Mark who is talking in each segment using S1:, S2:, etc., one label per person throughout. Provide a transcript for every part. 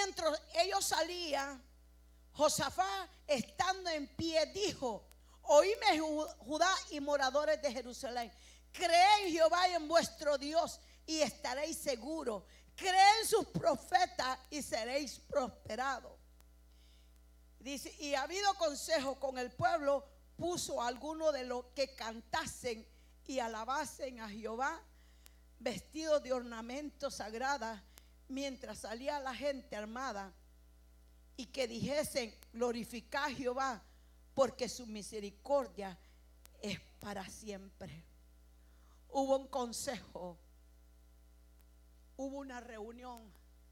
S1: mientras ellos salían, Josafat, estando en pie, dijo: oíme, Judá y moradores de Jerusalén, creed en Jehová y en vuestro Dios y estaréis seguros. Creed en sus profetas y seréis prosperados. Dice: y habido consejo con el pueblo, puso a algunos de los que cantasen y alabasen a Jehová, vestidos de ornamentos sagrados, mientras salía la gente armada, y que dijesen: glorificad a Jehová, porque su misericordia es para siempre. Hubo un consejo, hubo una reunión,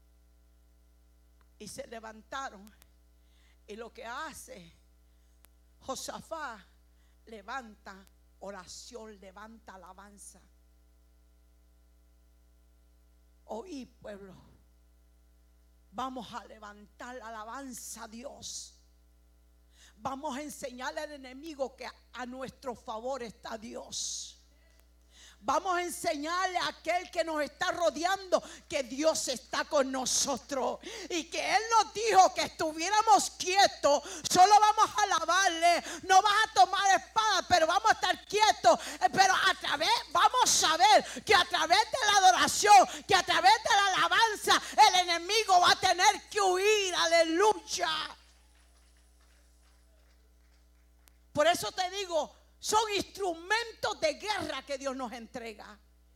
S1: y se levantaron. Y lo que hace Josafat, levanta oración, levanta alabanza. Oí, pueblo, vamos a levantar la alabanza a Dios. Vamos a enseñarle al enemigo que a nuestro favor está Dios. Vamos a enseñarle a aquel que nos está rodeando que Dios está con nosotros y que Él nos dijo que estuviéramos quietos. Solo vamos a alabarle, no vas a tomar espada, pero vamos a estar quietos. Pero vamos a ver que a través de la adoración, que a través de la alabanza, el enemigo va a tener que huir. Aleluya. Por eso te digo, son instrumentos de guerra que Dios nos entrega.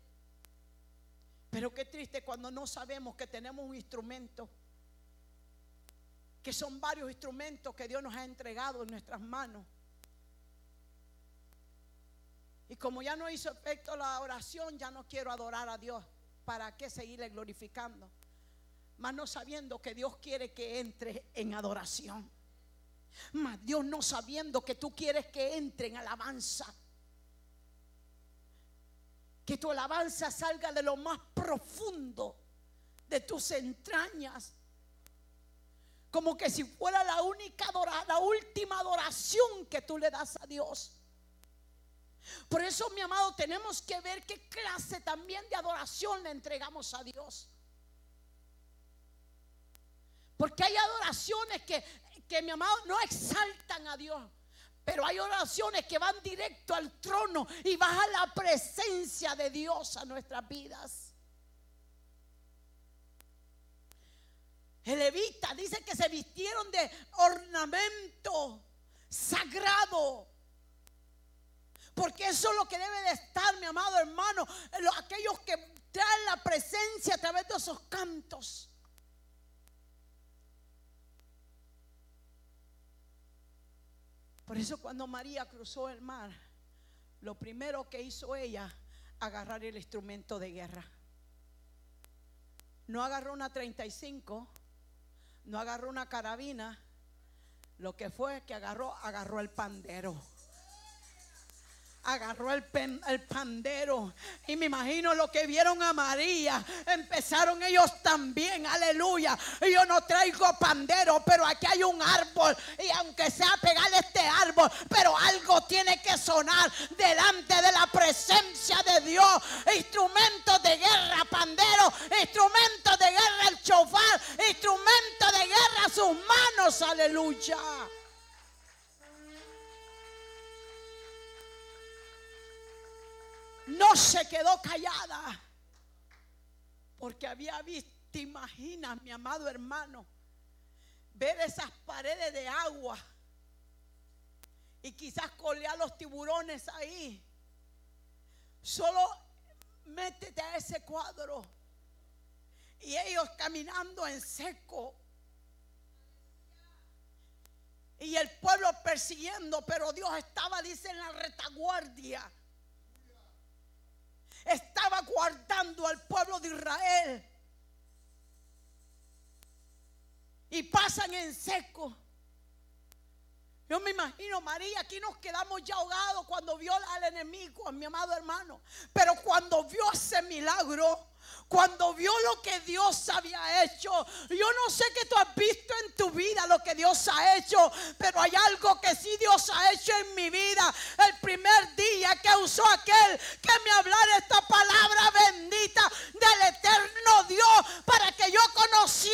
S1: Pero qué triste cuando no sabemos que tenemos un instrumento, que son varios instrumentos que Dios nos ha entregado en nuestras manos. Y como ya no hizo efecto la oración, ya no quiero adorar a Dios. ¿Para qué seguirle glorificando? Más no sabiendo que Dios quiere que entre en adoración. Mas Dios no sabiendo que tú quieres que entre en alabanza, que tu alabanza salga de lo más profundo de tus entrañas, como que si fuera la última adoración que tú le das a Dios. Por eso, mi amado, tenemos que ver qué clase también de adoración le entregamos a Dios. Porque hay adoraciones que mi amado no exaltan a Dios, pero hay oraciones que van directo al trono y baja la presencia de Dios a nuestras vidas. El levita dice que se vistieron de ornamento sagrado, porque eso es lo que debe de estar, mi amado hermano, aquellos que traen la presencia a través de esos cantos. Por eso cuando María cruzó el mar, lo primero que hizo ella, agarrar el instrumento de guerra. No agarró una 35, no agarró una carabina. Lo que fue que agarró el pandero. Agarró el pandero. Y me imagino lo que vieron a María. Empezaron ellos también, aleluya. Yo no traigo pandero, pero aquí hay un árbol, y aunque sea pegarle este árbol, pero algo tiene que sonar delante de la presencia de Dios. Instrumentos de guerra, pandero. Instrumentos de guerra, el chofar. Instrumentos de guerra, sus manos, aleluya. No se quedó callada, porque había visto, te imaginas, mi amado hermano, ver esas paredes de agua y quizás colear los tiburones ahí. Solo métete a ese cuadro y ellos caminando en seco y el pueblo persiguiendo, pero Dios estaba, dice, en la retaguardia. Estaba guardando al pueblo de Israel. Y pasan en seco. Yo me imagino, María, aquí nos quedamos ya ahogados cuando vio al enemigo, a mi amado hermano. Pero cuando vio ese milagro, cuando vio lo que Dios había hecho, yo no sé qué tú has visto en tu vida, lo que Dios ha hecho, pero hay algo que sí Dios ha hecho en mi vida. El primer día que usó aquel que me hablara esta palabra bendita del eterno Dios, para que yo conociera